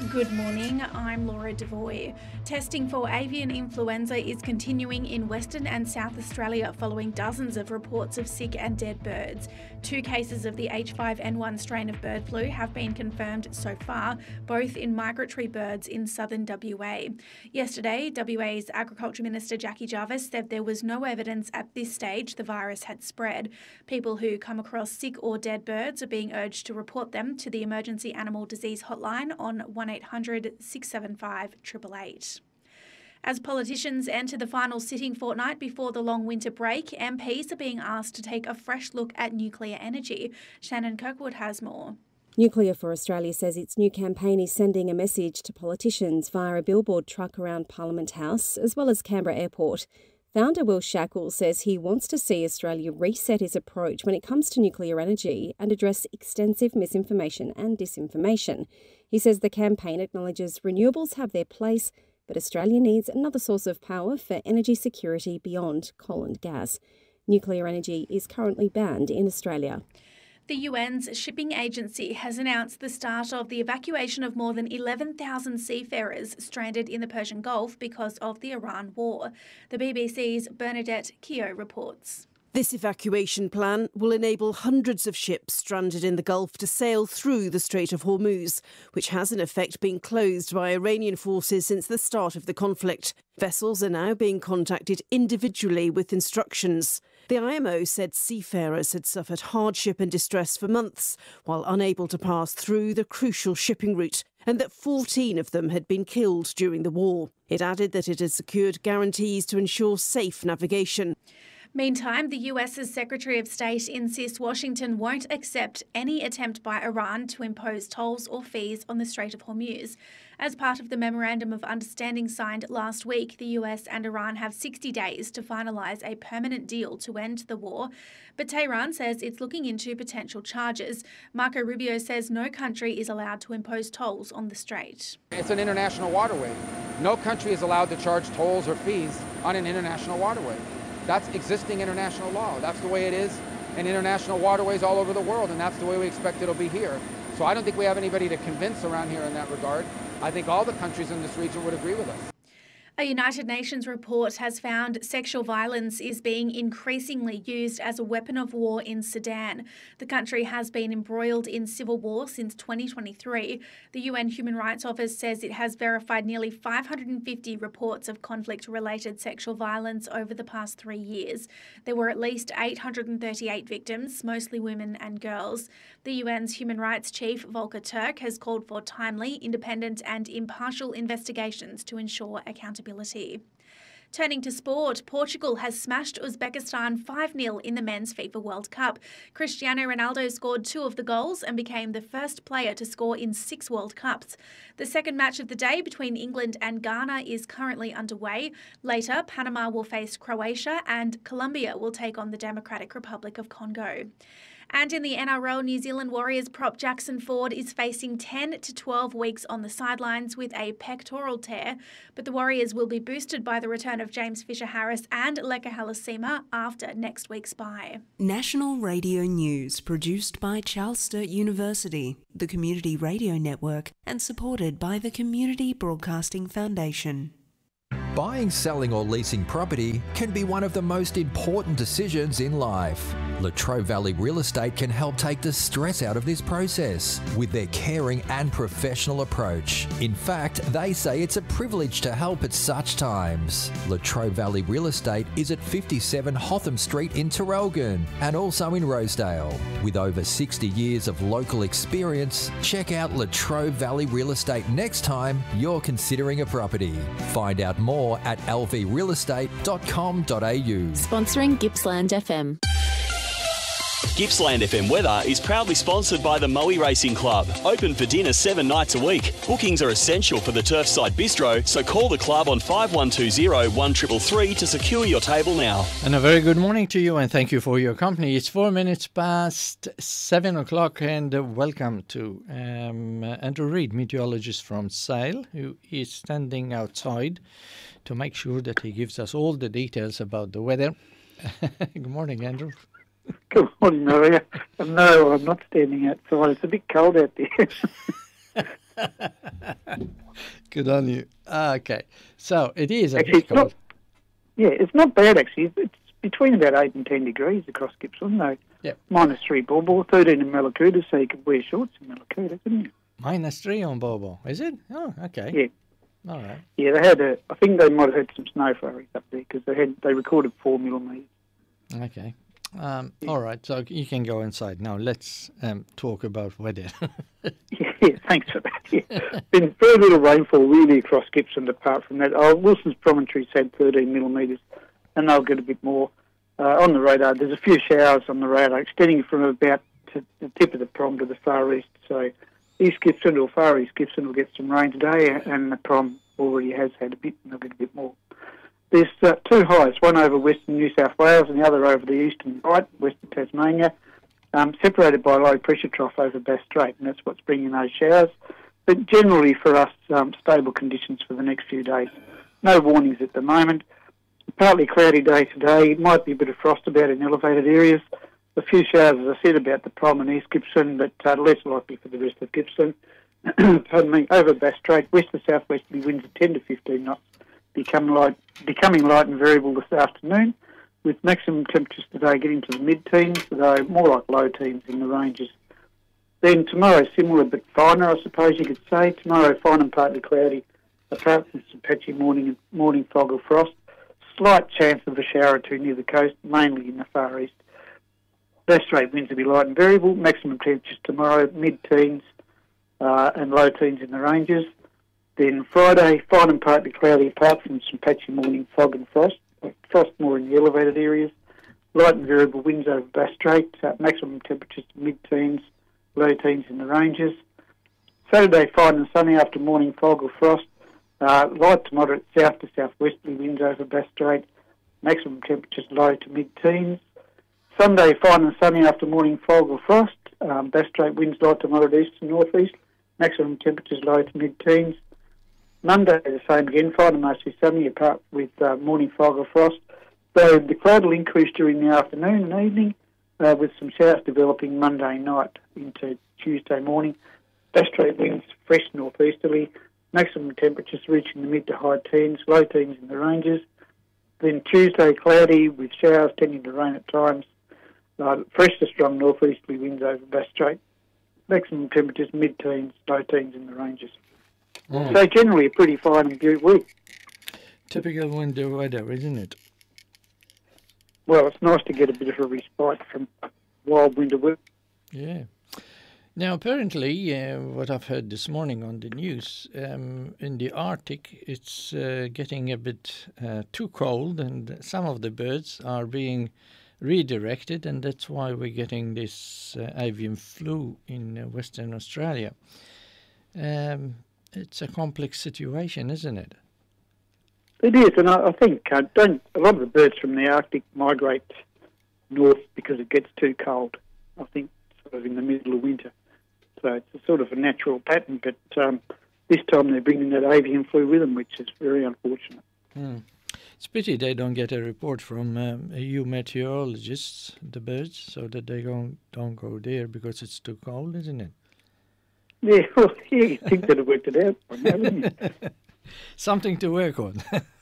Good morning, I'm Laura Devoy. Testing for avian influenza is continuing in Western and South Australia following dozens of reports of sick and dead birds. 2 cases of the H5N1 strain of bird flu have been confirmed so far, both in migratory birds in southern WA. Yesterday, WA's Agriculture Minister Jackie Jarvis said there was no evidence at this stage the virus had spread. People who come across sick or dead birds are being urged to report them to the Emergency Animal Disease Hotline on 1800 675 888. As politicians enter the final sitting fortnight before the long winter break, MPs are being asked to take a fresh look at nuclear energy. Shannon Kirkwood has more. Nuclear for Australia says its new campaign is sending a message to politicians via a billboard truck around Parliament House as well as Canberra Airport. Founder Will Shackle says he wants to see Australia reset its approach when it comes to nuclear energy and address extensive misinformation and disinformation. He says the campaign acknowledges renewables have their place, but Australia needs another source of power for energy security beyond coal and gas. Nuclear energy is currently banned in Australia. The UN's shipping agency has announced the start of the evacuation of more than 11,000 seafarers stranded in the Persian Gulf because of the Iran war. The BBC's Bernadette Keogh reports. This evacuation plan will enable hundreds of ships stranded in the Gulf to sail through the Strait of Hormuz, which has in effect been closed by Iranian forces since the start of the conflict. Vessels are now being contacted individually with instructions. The IMO said seafarers had suffered hardship and distress for months while unable to pass through the crucial shipping route, and that 14 of them had been killed during the war. It added that it had secured guarantees to ensure safe navigation. Meantime, the US's Secretary of State insists Washington won't accept any attempt by Iran to impose tolls or fees on the Strait of Hormuz. As part of the Memorandum of Understanding signed last week, the US and Iran have 60 days to finalise a permanent deal to end the war. But Tehran says it's looking into potential charges. Marco Rubio says no country is allowed to impose tolls on the strait. It's an international waterway. No country is allowed to charge tolls or fees on an international waterway. That's existing international law. That's the way it is in international waterways all over the world, and that's the way we expect it'll be here. So I don't think we have anybody to convince around here in that regard. I think all the countries in this region would agree with us. A United Nations report has found sexual violence is being increasingly used as a weapon of war in Sudan. The country has been embroiled in civil war since 2023. The UN Human Rights Office says it has verified nearly 550 reports of conflict-related sexual violence over the past 3 years. There were at least 838 victims, mostly women and girls. The UN's Human Rights Chief, Volker Turk, has called for timely, independent and impartial investigations to ensure accountability. Turning to sport, Portugal has smashed Uzbekistan 5-0 in the Men's FIFA World Cup. Cristiano Ronaldo scored 2 of the goals and became the first player to score in 6 World Cups. The second match of the day between England and Ghana is currently underway. Later, Panama will face Croatia and Colombia will take on the Democratic Republic of Congo. And in the NRL, New Zealand Warriors prop Jackson Ford is facing 10 to 12 weeks on the sidelines with a pectoral tear, but the Warriors will be boosted by the return of James Fisher-Harris and Leka Halasima after next week's bye. National Radio News produced by Charles Sturt University, the Community Radio Network, and supported by the Community Broadcasting Foundation. Buying, selling or leasing property can be one of the most important decisions in life. Latrobe Valley Real Estate can help take the stress out of this process with their caring and professional approach. In fact, they say it's a privilege to help at such times. Latrobe Valley Real Estate is at 57 Hotham Street in Terrelgan and also in Rosedale. With over 60 years of local experience, check out Latrobe Valley Real Estate next time you're considering a property. Find out more at lvrealestate.com.au. Sponsoring Gippsland FM. Gippsland FM weather is proudly sponsored by the Moe Racing Club. Open for dinner 7 nights a week. Bookings are essential for the Turfside Bistro, so call the club on 5120 1333 to secure your table now. And a very good morning to you and thank you for your company. It's 4 minutes past 7 o'clock and welcome to Andrew Reid, meteorologist from Sale, who is standing outside to make sure that he gives us all the details about the weather. Good morning, Andrew. Good morning, Maria. No, I'm not standing outside. It's a bit cold out there. Good on you. Okay. So it is Actually, bit cold. It's not bad, actually. It's between about 8 and 10 degrees across Gippsland, though. Yep. -3 Bulbul, 13 in Mallacoota, so you could wear shorts in Mallacoota, couldn't you? -3 on Bobo, is it? Oh, okay. Yeah. All right. Yeah, they had I think they might have had some snow flurries up there because they recorded 4 millimetres. Okay. All right, so you can go inside now. Let's talk about weather. Yeah, thanks for that. Yeah. Been very little rainfall really across Gippsland apart from that. Wilson's Promontory's had 13 millimetres and they'll get a bit more. On the radar, there's a few showers on the radar extending from about to the tip of the Prom to the far east. So East Gippsland or far East Gippsland will get some rain today, and the Prom already has had a bit, and they'll get a bit more. There's two highs, one over western New South Wales and the other over the eastern right, western Tasmania, separated by a low pressure trough over Bass Strait, and that's what's bringing those showers. But generally for us, stable conditions for the next few days. No warnings at the moment. Partly cloudy day today. Might be a bit of frost about in elevated areas. A few showers, as I said, about the Prom and East Gippsland, but less likely for the rest of Gippsland. Pardon me. Over Bass Strait, west to southwesterly winds of 10 to 15 knots, becoming light and variable this afternoon, with maximum temperatures today getting to the mid-teens, though more like low teens in the ranges. Then tomorrow, similar but finer, I suppose you could say. Tomorrow, fine and partly cloudy, apart from some patchy morning fog or frost. Slight chance of a shower or two near the coast, mainly in the far east. Bass Strait winds will be light and variable. Maximum temperatures tomorrow, mid-teens and low teens in the ranges. Then Friday, fine and partly cloudy, apart from some patchy morning fog and frost. Frost more in the elevated areas. Light and variable winds over Bass Strait. Maximum temperatures mid-teens, low teens in the ranges. Saturday, fine and sunny after morning fog or frost. Light to moderate south to southwesterly winds over Bass Strait. Maximum temperatures low to mid-teens. Sunday, fine and sunny after morning fog or frost. Bass Strait winds light to moderate east to northeast. Maximum temperatures low to mid-teens. Monday, the same again, fine and mostly sunny, apart with morning fog or frost. So the cloud will increase during the afternoon and evening, with some showers developing Monday night into Tuesday morning. Bass Strait winds fresh northeasterly. Maximum temperatures reaching the mid to high teens, low teens in the ranges. Then Tuesday, cloudy with showers tending to rain at times. Fresh to strong northeasterly winds over Bass Strait. Maximum temperatures mid-teens, low teens in the ranges. So generally a pretty fine and good week. Typical winter weather, isn't it? Well, it's nice to get a bit of a respite from wild winter weather. Yeah. Now, apparently, what I've heard this morning on the news, in the Arctic, it's getting a bit too cold, and some of the birds are being redirected, and that's why we're getting this avian flu in Western Australia. It's a complex situation, isn't it? It is, and I think a lot of the birds from the Arctic migrate north because it gets too cold, I think, sort of in the middle of winter. So it's a sort of a natural pattern, but this time they're bringing that avian flu with them, which is very unfortunate. It's a pity they don't get a report from EU meteorologists, the birds, so that they don't go there because it's too cold, isn't it? Yeah, well, yeah, you'd think they'd have worked it out by now, wouldn't you? Something to work on.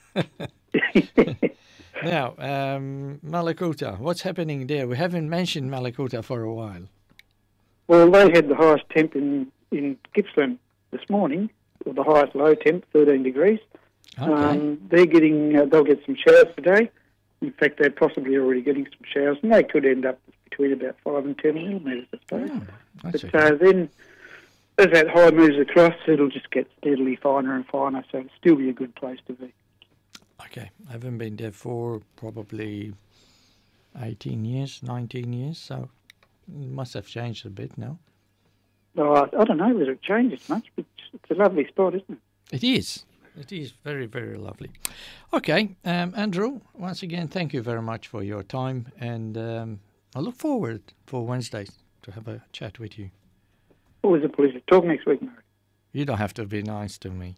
Now, Mallacoota, what's happening there? We haven't mentioned Mallacoota for a while. Well, they had the highest temp in Gippsland this morning, or the highest low temp, 13 degrees. Okay. They'll get some showers today. In fact, they're possibly already getting some showers, and they could end up between about 5 and 10 millimetres, I suppose. But okay. Then, as that high moves across, it'll just get steadily finer and finer, so it'll still be a good place to be. Okay, I haven't been there for probably 18 years, 19 years, so it must have changed a bit now. Well, I don't know whether it changes much, but it's a lovely spot, isn't it? It is. It is very, very lovely. Okay, Andrew, once again, thank you very much for your time, and I look forward for Wednesday to have a chat with you. Always a pleasure. Talk next week, Murray. You don't have to be nice to me.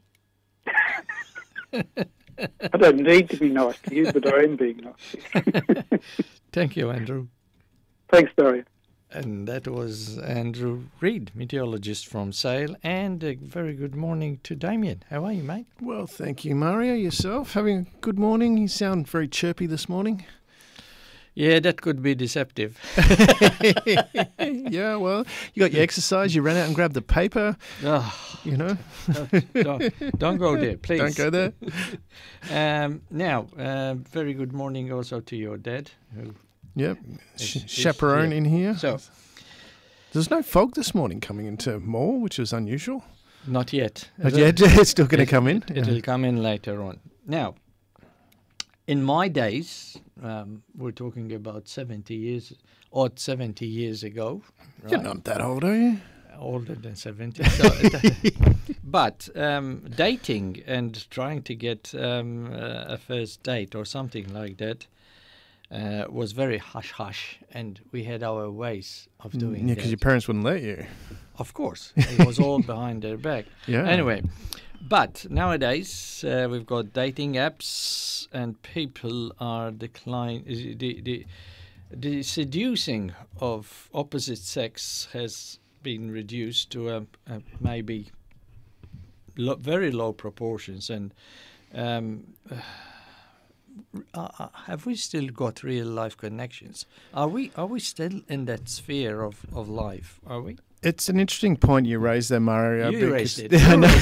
I don't need to be nice to you, but I am being nice. Thank you, Andrew. Thanks, Daria. And that was Andrew Reid, meteorologist from Sale. And a very good morning to Damien. How are you, mate? Well, thank you, Mario. Yourself? Having a good morning? You sound very chirpy this morning. Yeah, that could be deceptive. Yeah, well, you got your exercise, you ran out and grabbed the paper, you know. Don't go there, please. Don't go there. Now, very good morning also to your dad. Who Yep, chaperone in here. So, there's no fog this morning coming into Moore, which is unusual. Not yet. Not yet? It's still going to come in? It'll come in later on. Now, in my days, we're talking about 70 years ago. Right? You're not that old, are you? Older than 70. So, but dating and trying to get a first date or something like that was very hush-hush, and we had our ways of doing Yeah, that. because your parents wouldn't let you. Of course. It was all behind their back. Yeah. Anyway, but nowadays we've got dating apps, and people are the seducing of opposite sex has been reduced to a maybe very low proportions. And have we still got real life connections? Are we still in that sphere of life? Are we? It's an interesting point you raised there, Mario. You raised it.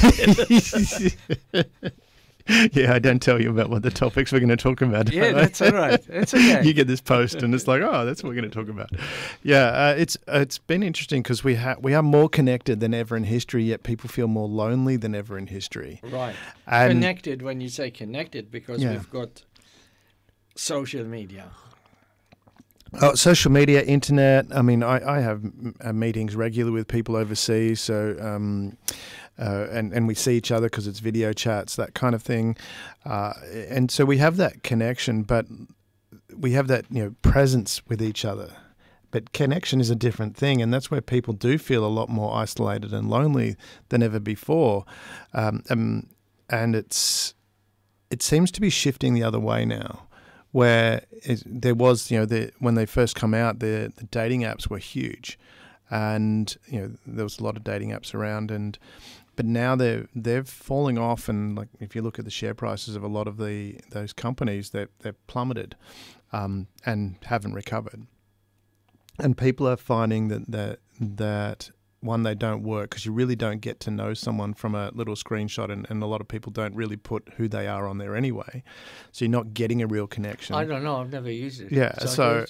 Yeah, I don't tell you about what the topics we're going to talk about. Yeah, that's all right. It's okay. You get this post and it's like, oh, that's what we're going to talk about. Yeah, it's been interesting because we are more connected than ever in history, yet people feel more lonely than ever in history. Right. And connected, when you say connected, because we've got social media. Oh, social media, internet. I mean, I have meetings regularly with people overseas, so and we see each other because it's video chats, that kind of thing, and so we have that connection, but we have that presence with each other. But connection is a different thing, and that's where people do feel a lot more isolated and lonely than ever before, and it seems to be shifting the other way now. Where there was, when they first come out, the dating apps were huge, and there was a lot of dating apps around, but now they're falling off, and like if you look at the share prices of a lot of those companies, they've plummeted, and haven't recovered, and people are finding that one, they don't work because you really don't get to know someone from a little screenshot, and a lot of people don't really put who they are on there anyway. So you're not getting a real connection. I don't know. I've never used it. Yeah.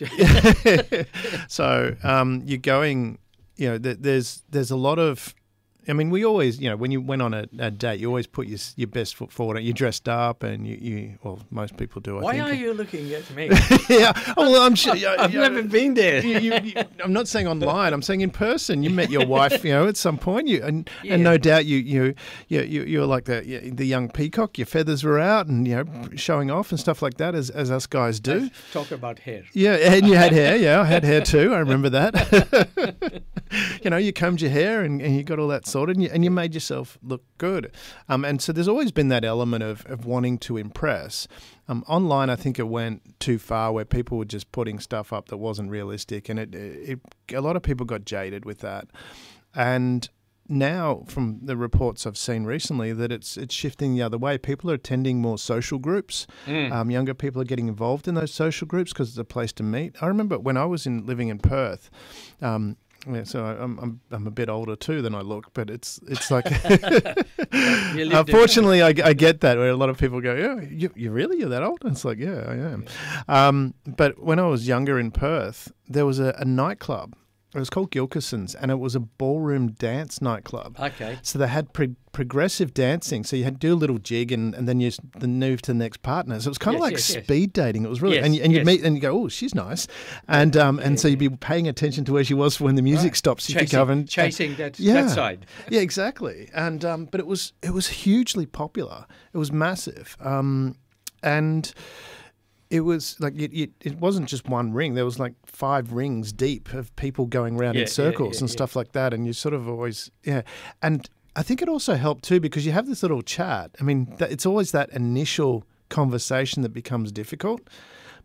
So you're going, there's a lot of, I mean, we always, when you went on a date, you always put your best foot forward. You dressed up, and well, most people do. Why are you looking at me? Yeah, well, I'm sure. I've never been there. I'm not saying online. I'm saying in person. You met your wife, at some point. And no doubt you're like the young peacock. Your feathers were out, and showing off and stuff like that, as us guys do. Let's talk about hair. Yeah, and you had hair. Yeah, I had hair too. I remember that. You combed your hair, and you got all that sorted, and you made yourself look good. And so there's always been that element of wanting to impress. Online, I think it went too far, where people were just putting stuff up that wasn't realistic, and a lot of people got jaded with that. And now, from the reports I've seen recently, that it's shifting the other way. People are attending more social groups. Younger people are getting involved in those social groups because it's a place to meet. I remember when I was living in Perth. So I'm a bit older too than I look, but it's like unfortunately I get that, where a lot of people go, yeah, you're that old? And it's like, yeah, I am. But when I was younger in Perth, there was a nightclub. It was called Gilkison's, and it was a ballroom dance nightclub. Okay. So they had progressive dancing. So you had to do a little jig, and then you move to the next partner. So it was kind of like speed dating. It was really, and you'd meet and you go, oh, she's nice, and so you'd be paying attention to where she was for when the music stops. You could go and chasing that side. Yeah, exactly. And but it was hugely popular. It was massive, and it was like it wasn't just one ring. There was like 5 rings deep of people going around in circles and stuff like that. And you sort of always, And I think it also helped too, because you have this little chat. I mean, it's always that initial conversation that becomes difficult.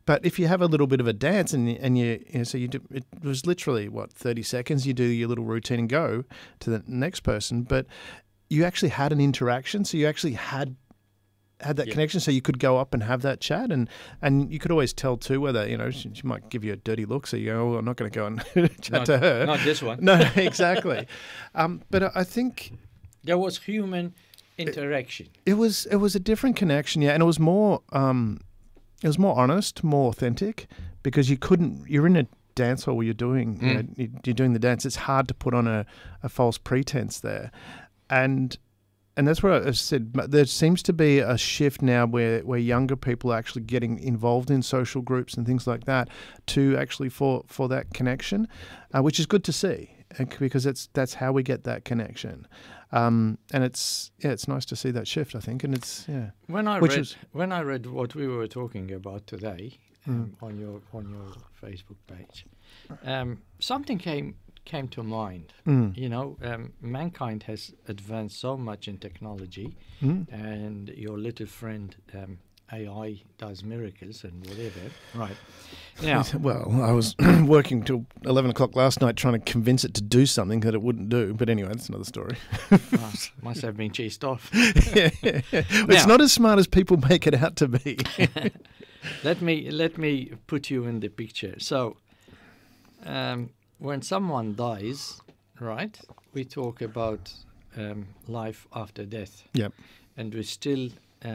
But if you have a little bit of a dance and you know, so you do, it was literally 30 seconds. You do your little routine and go to the next person, but you actually had an interaction. So you actually had that connection. So you could go up and have that chat, and you could always tell too whether she might give you a dirty look. So you go, oh, I'm not going to go and chat to her. Not this one. No, exactly. But I think there was human interaction. It was a different connection, yeah, and it was more. It was more honest, more authentic, because you're in a dance hall where you're doing you're doing the dance. It's hard to put on a false pretense there, and that's what I said. There seems to be a shift now where younger people are actually getting involved in social groups and things like that to actually for that connection, which is good to see, because that's how we get that connection. And it's nice to see that shift, I think, and it's When I read what we were talking about today on your Facebook page, something came to mind. Mankind has advanced so much in technology, and your little friend AI does miracles and whatever. Right. Now, well, I was working till 11 o'clock last night trying to convince it to do something that it wouldn't do. But anyway, that's another story. Must have been chased off. Yeah. It's not as smart as people make it out to be. Let me put you in the picture. So, when someone dies, right, we talk about life after death. Yep. And we still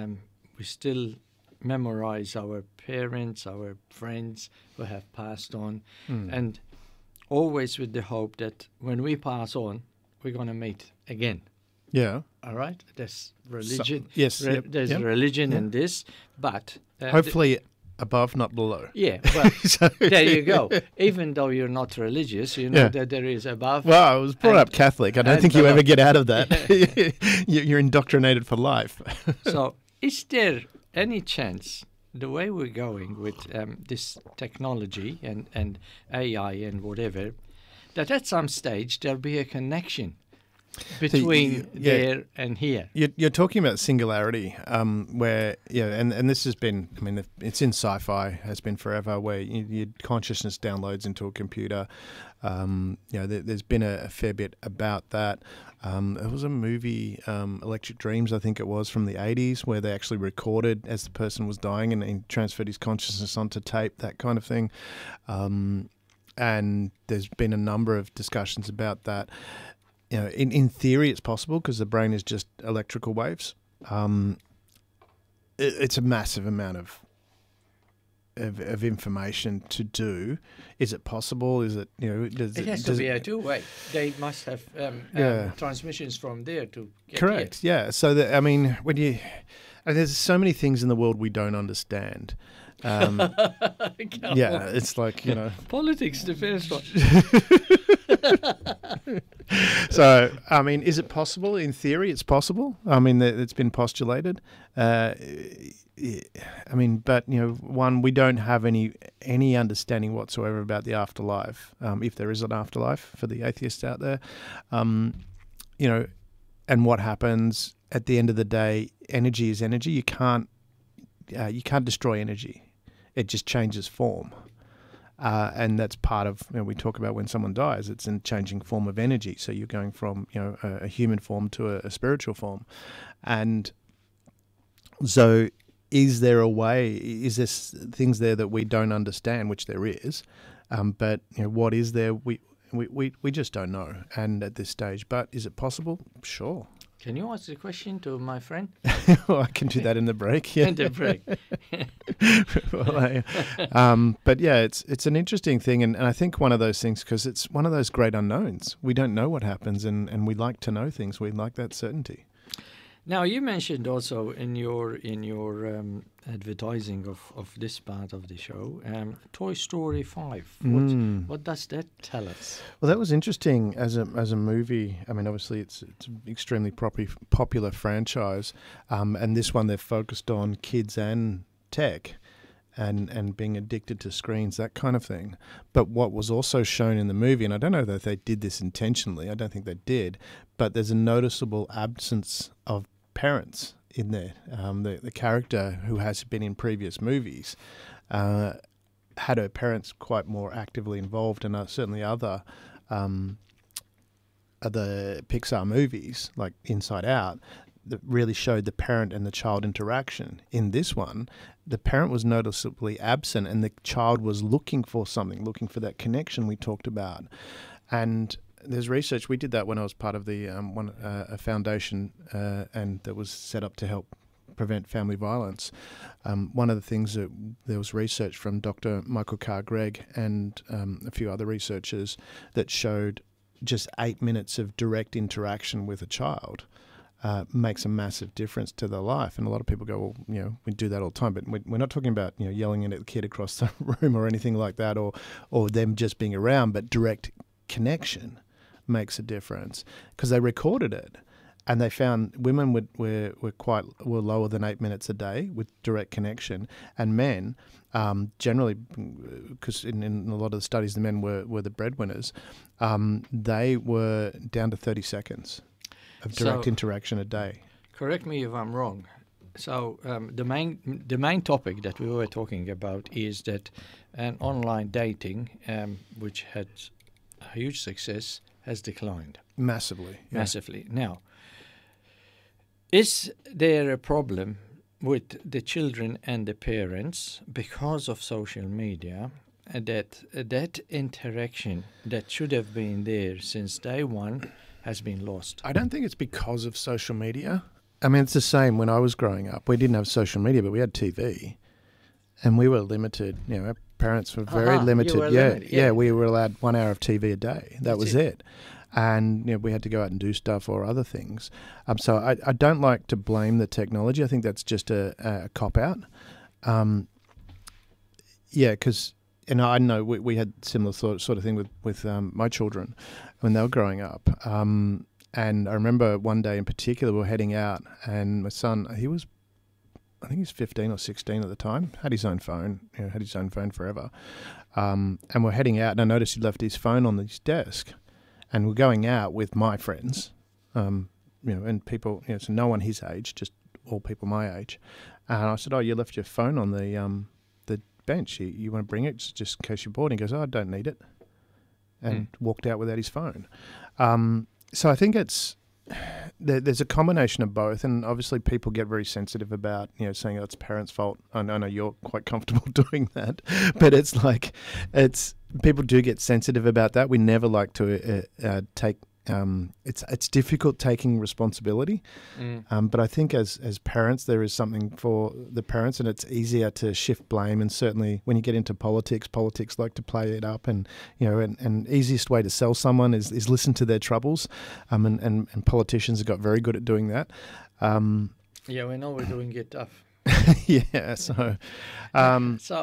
memorize our parents, our friends who have passed on, and always with the hope that when we pass on, we're going to meet again. Yeah. All right? There's religion. There's religion in this, but... hopefully above, not below. Yeah, well, there you go. Even though you're not religious, you know that there is above. Well, I was brought up Catholic. I don't think you ever get out of that. You're indoctrinated for life. So is there any chance, the way we're going with this technology and AI and whatever, that at some stage there'll be a connection between there and here? You're talking about singularity, where and this has been, I mean, it's in sci-fi, has been forever, where your consciousness downloads into a computer. There's been a fair bit about that. There was a movie, Electric Dreams, I think it was, from the 80s, where they actually recorded as the person was dying and he transferred his consciousness onto tape, that kind of thing. And there's been a number of discussions about that. In theory, it's possible because the brain is just electrical waves. It's a massive amount of information to do. Is it possible? Is it it has to be a two-way. They must have transmissions from there to get correct. Here. Yeah. So there's so many things in the world we don't understand. It's like politics, the first one. So, I mean, is it possible? In theory, it's possible. I mean, it's been postulated. But one, we don't have any understanding whatsoever about the afterlife, if there is an afterlife for the atheists out there. And what happens at the end of the day. Energy is energy. You can't destroy energy. It just changes form. And that's part of, we talk about when someone dies, it's a changing form of energy. So you're going from, a human form to a spiritual form. And so is there a way, is there things there that we don't understand, which there is, but what is there? We just don't know. And at this stage, but is it possible? Sure. Can you ask the question to my friend? Well, I can do that in the break. Yeah. In the break. But yeah, it's an interesting thing, and I think one of those things, because it's one of those great unknowns. We don't know what happens, and we like to know things. We like that certainty. Now, you mentioned also in your advertising of this part of the show, Toy Story 5. What does that tell us? Well, that was interesting as a movie. I mean, obviously, it's an extremely popular franchise, and this one they're focused on kids and tech. And being addicted to screens, that kind of thing. But what was also shown in the movie, and I don't know that they did this intentionally, I don't think they did, but there's a noticeable absence of parents in there. The character who has been in previous movies had her parents quite more actively involved, and certainly other Pixar movies like Inside Out that really showed the parent and the child interaction. In this one, the parent was noticeably absent and the child was looking for something, looking for that connection we talked about. And there's research, we did that when I was part of the a foundation and that was set up to help prevent family violence. One of the things that there was research from Dr. Michael Carr-Gregg and a few other researchers that showed just 8 minutes of direct interaction with a child makes a massive difference to their life. And a lot of people go, well, we do that all the time, but we're not talking about, yelling at the kid across the room or anything like that, or them just being around, but direct connection makes a difference, because they recorded it. And they found women were lower than 8 minutes a day with direct connection, and men generally, because in a lot of the studies the men were the breadwinners, they were down to 30 seconds of direct interaction a day. Correct me if I'm wrong. So the main topic that we were talking about is that an online dating, which had a huge success, has declined massively. Yeah. Massively. Now, is there a problem with the children and the parents because of social media, that interaction that should have been there since day one has been lost? I don't think it's because of social media. I mean, it's the same when I was growing up. We didn't have social media, but we had TV, and we were limited. Our parents were very limited. Yeah, we were allowed 1 hour of TV a day. That was it. And we had to go out and do stuff or other things. So I don't like to blame the technology. I think that's just a cop-out. Because I know we had similar sort of thing with my children when they were growing up. And I remember one day in particular we were heading out, and my son, I think he was 15 or 16 at the time, had his own phone, had his own phone forever. And we're heading out, and I noticed he'd left his phone on his desk. And we're going out with my friends, and people, so no one his age, just all people my age. And I said, "Oh, you left your phone on the bench. You want to bring it just in case you're bored?" And he goes, "Oh, I don't need it," and walked out without his phone. So I think there's a combination of both, and obviously people get very sensitive about saying it's parents' fault. I know you're quite comfortable doing that, but it's people do get sensitive about that. We never like to take. It's difficult taking responsibility, but I think as parents there is something for the parents, and it's easier to shift blame. And certainly when you get into politics like to play it up, and and easiest way to sell someone is listen to their troubles, and politicians have got very good at doing that. Yeah, we know we're doing it tough. Yeah, so so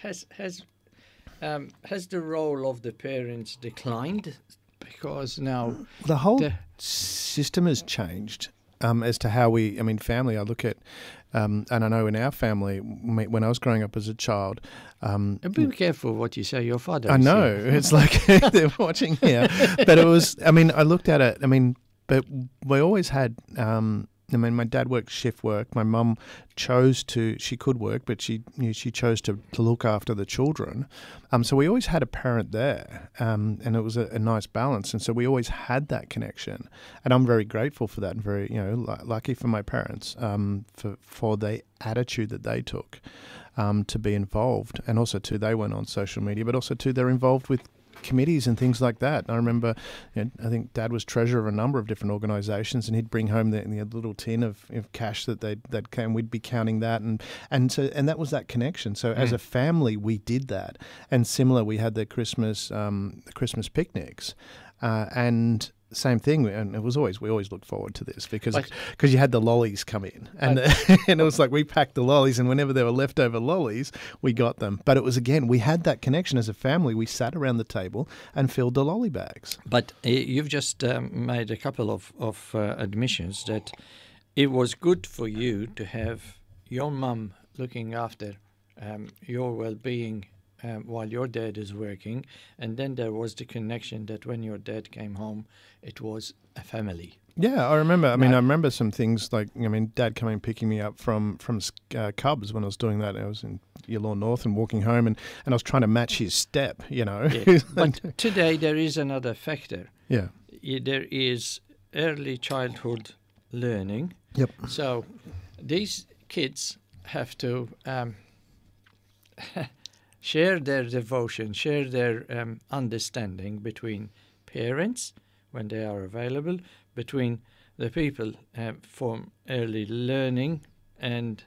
has the role of the parents declined? Because now the whole system has changed as to how family. I look at, and I know in our family, when I was growing up as a child. Be careful what you say. Your father. I know it's like they're watching here, but it was. I looked at it. But we always had. My dad worked shift work. My mum she could work, but she chose to look after the children. So we always had a parent there, and it was a nice balance. And so we always had that connection. And I'm very grateful for that, and very, lucky for my parents, for the attitude that they took, to be involved. And also too, they weren't on social media, but also too, they're involved with committees and things like that. And I remember, I think Dad was treasurer of a number of different organisations, and he'd bring home the little tin of cash that came. We'd be counting that, and that was that connection. So as a family, we did that. And similar, we had the Christmas picnics, and same thing, and we always looked forward to this because you had the lollies come in, and and it was like we packed the lollies, and whenever there were leftover lollies, we got them. But it was, again, we had that connection as a family. We sat around the table and filled the lolly bags. But you've just made a couple of admissions that it was good for you to have your mum looking after your well-being while your dad is working, and then there was the connection that when your dad came home, it was a family. Yeah, I remember. I remember some things like, Dad coming picking me up from Cubs when I was doing that. I was in Yallourn North and walking home, and I was trying to match his step, Yeah. But today there is another factor. Yeah. There is early childhood learning. Yep. So these kids have to share their devotion, share their understanding between parents when they are available, between the people for early learning and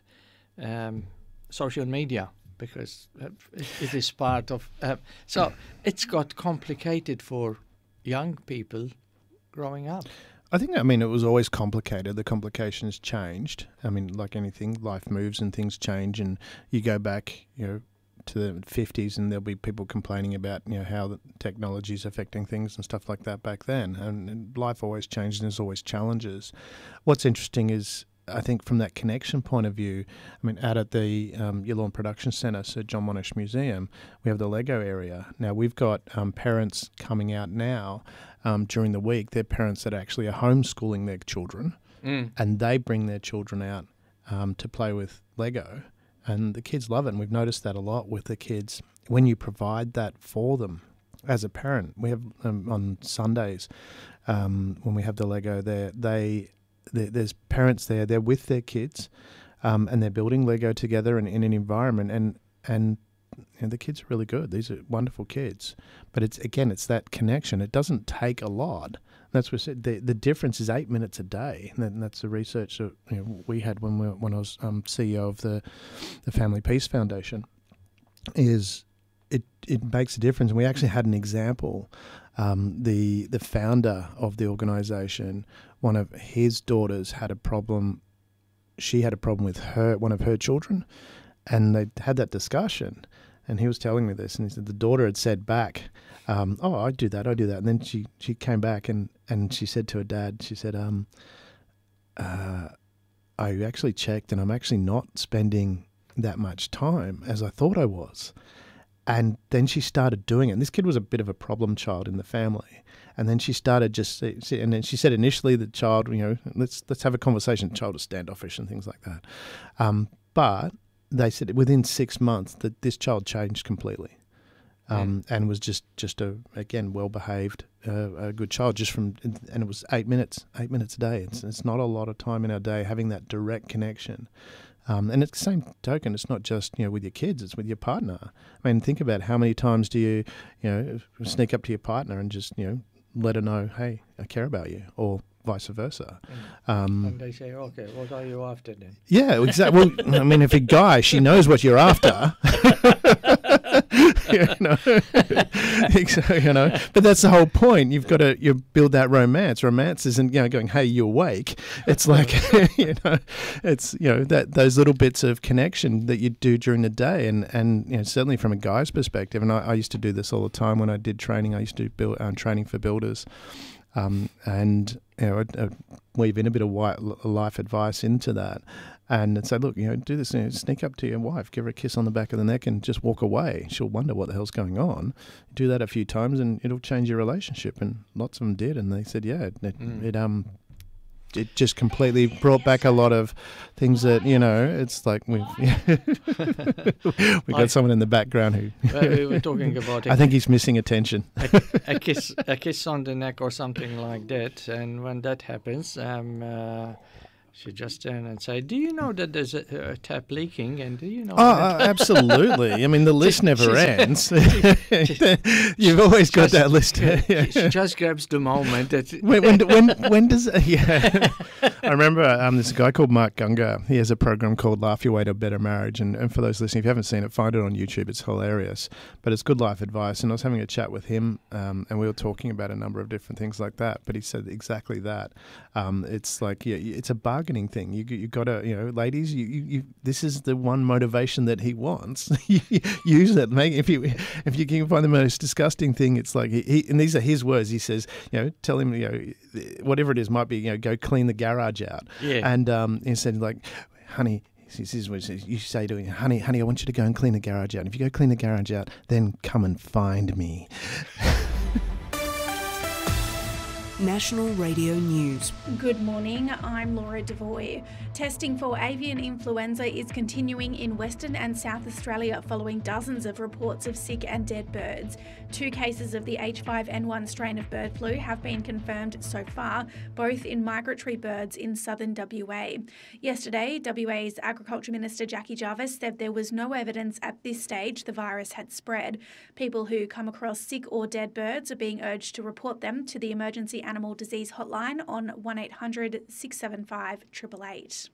social media, because it is part of... so it's got complicated for young people growing up. I think, it was always complicated. The complications changed. Like anything, life moves and things change, and you go back, to the 50s and there'll be people complaining about, how the technology is affecting things and stuff like that back then. And life always changes and there's always challenges. What's interesting is, I think from that connection point of view, out at the Yallourn Production Centre, so John Monash Museum, we have the Lego area. Now, we've got parents coming out now during the week. They're parents that actually are homeschooling their children, and they bring their children out to play with Lego. And the kids love it, and we've noticed that a lot with the kids. When you provide that for them as a parent, we have on Sundays when we have the Lego there, there's parents there, they're with their kids, and they're building Lego together in an environment, and the kids are really good. These are wonderful kids. But it's that connection. It doesn't take a lot. That's what the difference is 8 minutes a day, and that's the research that we had when I was CEO of the Family Peace Foundation. Is it makes a difference, and we actually had an example. The founder of the organisation, one of his daughters had a problem. She had a problem with one of her children, and they had that discussion. And he was telling me this, and he said the daughter had said back, "Oh, I do that." And then she came back and she said to her dad, she said, "I actually checked, and I'm actually not spending that much time as I thought I was." And then she started doing it. And this kid was a bit of a problem child in the family. And then she started and then she said initially the child, let's have a conversation. The child was standoffish and things like that. But they said within 6 months that this child changed completely, and was just again well-behaved, a good child and it was 8 minutes a day. It's not a lot of time in our day having that direct connection. And it's the same token. It's not just with your kids; it's with your partner. Think about how many times do you sneak up to your partner and just let her know, hey, I care about you, or vice versa. And they say, okay, what are you after then? Yeah, exactly. Well, if a guy, she knows what you're after. But that's the whole point. You've got to build that romance. Romance isn't going, hey, you awake. It's like it's that those little bits of connection that you do during the day, and certainly from a guy's perspective. And I used to do this all the time when I did training. I used to build training for builders. And I'd weave in a bit of life advice into that, and say, look, do this. Sneak up to your wife, give her a kiss on the back of the neck, and just walk away. She'll wonder what the hell's going on. Do that a few times, and it'll change your relationship. And lots of them did, and they said, yeah, it just completely brought back a lot of things that it's like we got someone in the background who we were talking about. I think he's missing attention. a kiss on the neck or something like that, and when that happens, she just turn and say, "Do you know that there's a tap leaking?" And do you know? Absolutely. The list never ends. You've always got that list. She just grabs the moment. When does? Yeah. I remember there's a guy called Mark Gungor. He has a program called Laugh Your Way to a Better Marriage, and for those listening, if you haven't seen it, find it on YouTube. It's hilarious, but it's good life advice. And I was having a chat with him, and we were talking about a number of different things like that. But he said exactly that. It's like it's a bargaining thing. You got to, ladies, you this is the one motivation that he wants. Use it. If you can find the most disgusting thing, it's like and these are his words. He says, tell him, whatever it is, might be, go clean the garage out. Yeah. And he said, like, honey. This is what you say to him, honey, I want you to go and clean the garage out. And if you go clean the garage out, then come and find me. National Radio News. Good morning, I'm Laura Devoy. Testing for avian influenza is continuing in Western and South Australia following dozens of reports of sick and dead birds. 2 cases of the H5N1 strain of bird flu have been confirmed so far, both in migratory birds in southern WA. Yesterday, WA's Agriculture Minister Jackie Jarvis said there was no evidence at this stage the virus had spread. People who come across sick or dead birds are being urged to report them to the Emergency Animal Disease Hotline on 1800 675 888.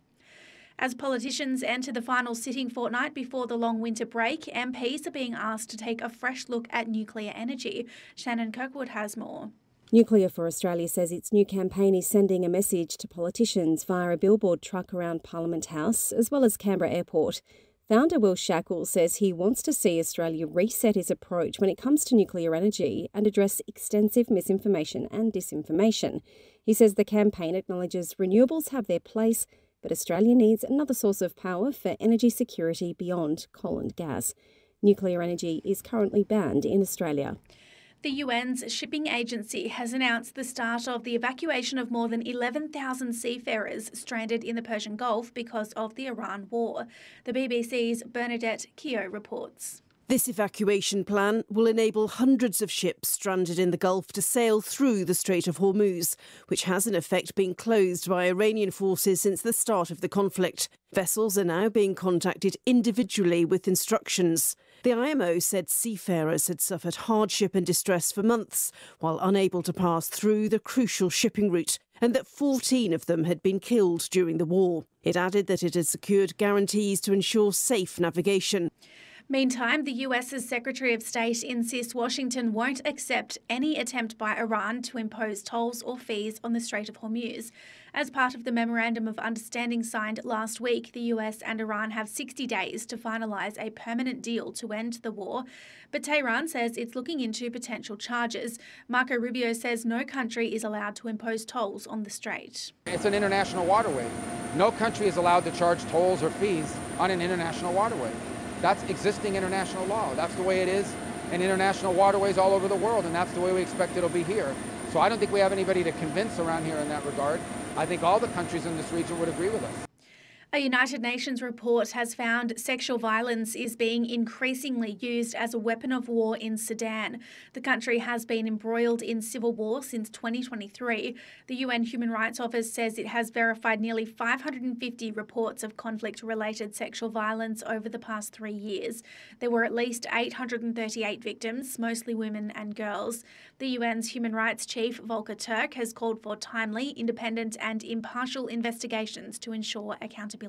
As politicians enter the final sitting fortnight before the long winter break, MPs are being asked to take a fresh look at nuclear energy. Shannon Kirkwood has more. Nuclear for Australia says its new campaign is sending a message to politicians via a billboard truck around Parliament House as well as Canberra Airport. Founder Will Shackle says he wants to see Australia reset its approach when it comes to nuclear energy and address extensive misinformation and disinformation. He says the campaign acknowledges renewables have their place, but Australia needs another source of power for energy security beyond coal and gas. Nuclear energy is currently banned in Australia. The UN's shipping agency has announced the start of the evacuation of more than 11,000 seafarers stranded in the Persian Gulf because of the Iran war. The BBC's Bernadette Keogh reports. This evacuation plan will enable hundreds of ships stranded in the Gulf to sail through the Strait of Hormuz, which has in effect been closed by Iranian forces since the start of the conflict. Vessels are now being contacted individually with instructions. The IMO said seafarers had suffered hardship and distress for months while unable to pass through the crucial shipping route, and that 14 of them had been killed during the war. It added that it had secured guarantees to ensure safe navigation. Meantime, the US's Secretary of State insists Washington won't accept any attempt by Iran to impose tolls or fees on the Strait of Hormuz. As part of the Memorandum of Understanding signed last week, the US and Iran have 60 days to finalise a permanent deal to end the war. But Tehran says it's looking into potential charges. Marco Rubio says no country is allowed to impose tolls on the strait. It's an international waterway. No country is allowed to charge tolls or fees on an international waterway. That's existing international law. That's the way it is in international waterways all over the world, and that's the way we expect it'll be here. So I don't think we have anybody to convince around here in that regard. I think all the countries in this region would agree with us. A United Nations report has found sexual violence is being increasingly used as a weapon of war in Sudan. The country has been embroiled in civil war since 2023. The UN Human Rights Office says it has verified nearly 550 reports of conflict-related sexual violence over the past 3 years. There were at least 838 victims, mostly women and girls. The UN's Human Rights Chief, Volker Turk, has called for timely, independent and impartial investigations to ensure accountability.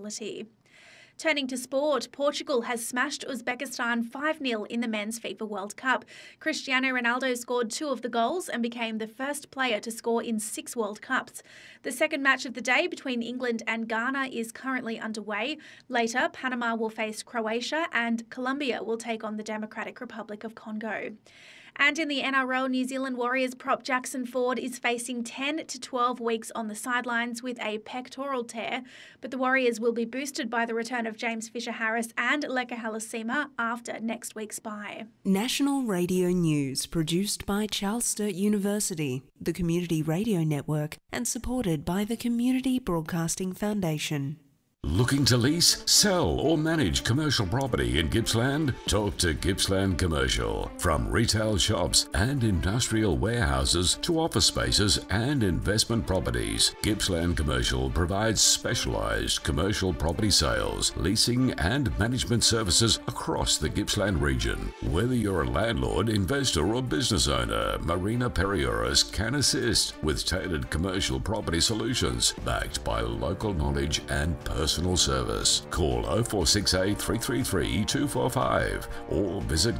Turning to sport, Portugal has smashed Uzbekistan 5-0 in the Men's FIFA World Cup. Cristiano Ronaldo scored 2 of the goals and became the first player to score in 6 World Cups. The second match of the day between England and Ghana is currently underway. Later, Panama will face Croatia and Colombia will take on the Democratic Republic of Congo. And in the NRL, New Zealand Warriors prop Jackson Ford is facing 10 to 12 weeks on the sidelines with a pectoral tear, but the Warriors will be boosted by the return of James Fisher-Harris and Leka Halasima after next week's bye. National Radio News produced by Charles Sturt University, the Community Radio Network, and supported by the Community Broadcasting Foundation. Looking to lease, sell or manage commercial property in Gippsland? Talk to Gippsland Commercial. From retail shops and industrial warehouses to office spaces and investment properties, Gippsland Commercial provides specialised commercial property sales, leasing and management services across the Gippsland region. Whether you're a landlord, investor or business owner, Marina Perioris can assist with tailored commercial property solutions backed by local knowledge and personal service. Call 0468 333 245 or visit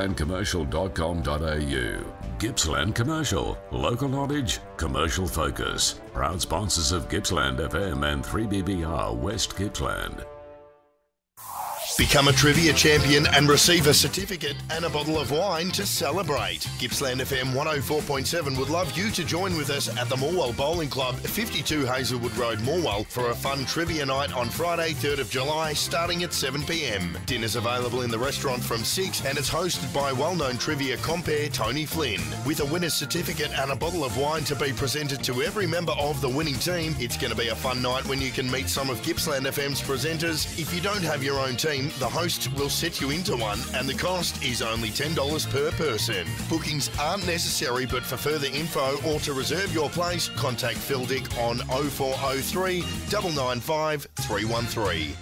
gippslandcommercial.com.au. Gippsland Commercial, local knowledge, commercial focus. Proud sponsors of Gippsland FM and 3BBR West Gippsland. Become a trivia champion and receive a certificate and a bottle of wine to celebrate. Gippsland FM 104.7 would love you to join with us at the Morwell Bowling Club, 52 Hazelwood Road, Morwell, for a fun trivia night on Friday, 3rd of July, starting at 7 p.m. Dinner's available in the restaurant from 6 and it's hosted by well-known trivia compere Tony Flynn. With a winner's certificate and a bottle of wine to be presented to every member of the winning team, it's going to be a fun night when you can meet some of Gippsland FM's presenters. If you don't have your own team, the host will set you into one and the cost is only $10 per person. Bookings aren't necessary, but for further info or to reserve your place, contact Phil Dick on 0403 995 313.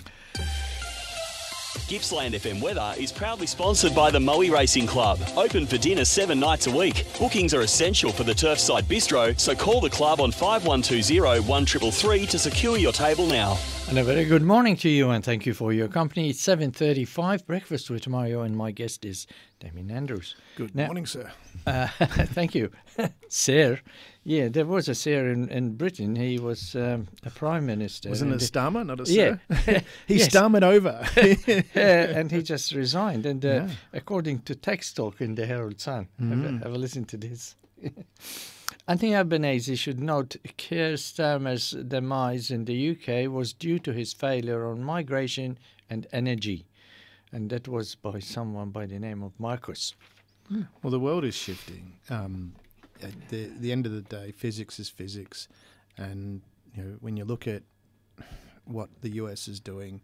Gippsland FM weather is proudly sponsored by the Moe Racing Club. Open for dinner 7 nights a week. Bookings are essential for the Turfside Bistro, so call the club on 5120 1333 to secure your table now. And a very good morning to you and thank you for your company. It's 7:35, breakfast with Mario, and my guest is Damien Andrews. Good morning, sir. Thank you. Sir. Yeah, there was a sir in Britain. He was a prime minister. Wasn't it Starmer, not a sir? Yeah. He Starmered over. And he just resigned. And according to Text Talk in the Herald Sun, have a listen to this. Anthony Albanese should note Keir Starmer's demise in the UK was due to his failure on migration and energy. And that was by someone by the name of Marcus. Well, the world is shifting. At the end of the day, physics is physics. And when you look at what the US is doing,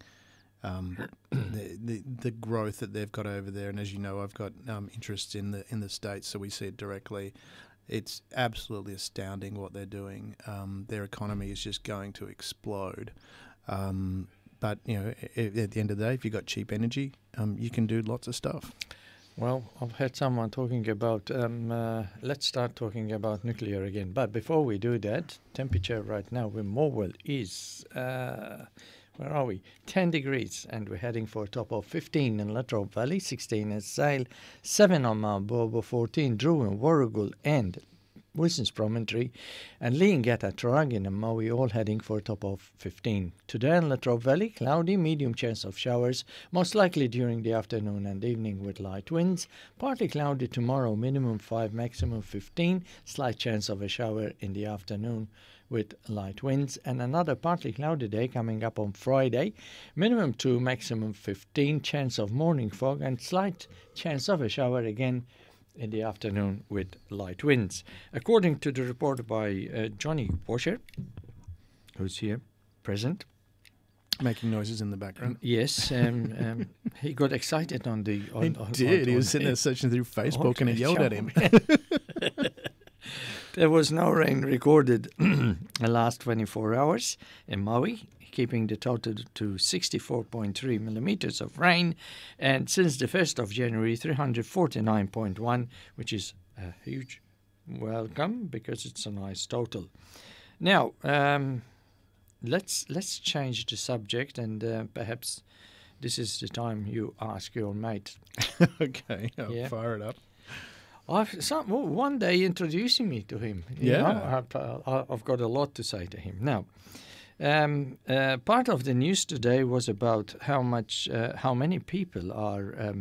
the growth that they've got over there, and as you know, I've got interests in the States, so we see it directly. It's absolutely astounding what they're doing. Their economy is just going to explode. But at the end of the day, if you've got cheap energy, you can do lots of stuff. Well, I've heard someone talking about, let's start talking about nuclear again. But before we do that, temperature right now in Morwell is, where are we? 10 degrees, and we're heading for a top of 15 in Latrobe Valley, 16 at Sale, 7 on Mount Bobo, 14 Drew and Warrigal and Wilson's Promontory, and Leongatha, Traralgon and Maui all heading for a top of 15. Today in Latrobe Valley, cloudy, medium chance of showers, most likely during the afternoon and evening with light winds. Partly cloudy tomorrow, minimum 5, maximum 15, slight chance of a shower in the afternoon with light winds, and another partly cloudy day coming up on Friday, minimum 2, maximum 15, chance of morning fog and slight chance of a shower again in the afternoon with light winds. According to the report by Johnny Washer, who's here present. Making noises in the background. Yes, he got excited on the... He was sitting there searching through Facebook and it yelled at him. There was no rain recorded the last 24 hours in Maui, keeping the total to 64.3 millimeters of rain. And since the 1st of January, 349.1, which is a huge welcome because it's a nice total. Now, let's change the subject, and perhaps this is the time you ask your mate. Okay, I'll fire it up. One day introducing me to him. I've got a lot to say to him. Now, part of the news today was about how many people are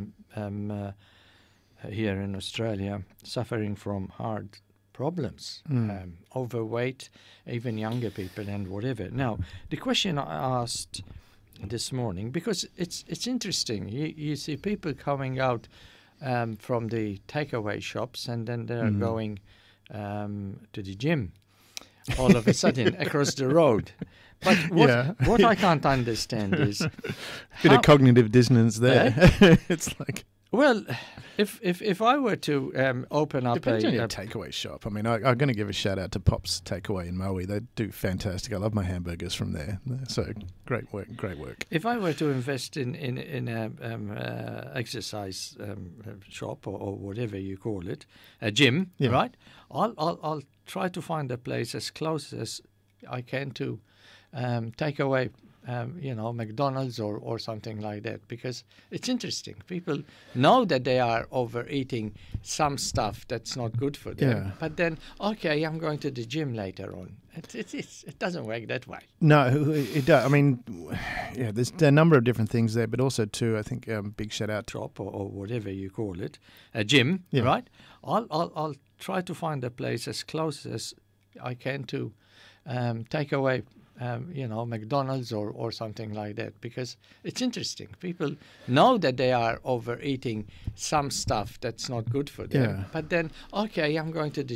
here in Australia suffering from heart problems, overweight, even younger people and whatever. Now, the question I asked this morning, because it's interesting, you see people coming out from the takeaway shops, and then they're going to the gym all of a sudden across the road. But what I can't understand is... Bit of cognitive dissonance there. It's like... Well, if I were to open up Depends on your takeaway shop. I mean, I'm going to give a shout out to Pop's Takeaway in Maui. They do fantastic. I love my hamburgers from there. So great work. If I were to invest in a exercise shop or whatever you call it, a gym, right? I'll try to find a place as close as I can to takeaway McDonald's or something like that, because it's interesting. People know that they are overeating some stuff that's not good for them, but then, okay, I'm going to the gym later on. It doesn't work that way. No, it does. I mean, there's a number of different things there, but also too, I think big shout out to or whatever you call it, a gym, right? I'll try to find a place as close as I can to take away McDonald's or something like that, because it's interesting. People know that they are overeating some stuff that's not good for them, but then, okay, I'm going to the